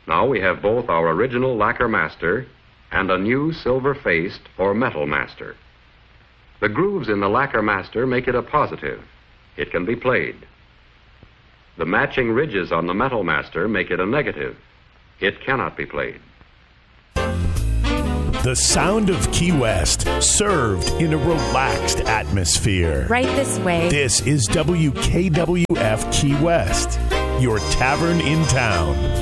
Now we have both our original lacquer master and a new silver-faced or metal master. The grooves in the lacquer master make it a positive. It can be played. The matching ridges on the metal master make it a negative. It cannot be played. The sound of Key West, served in a relaxed atmosphere. Right this way. This is WKWF Key West, your tavern in town.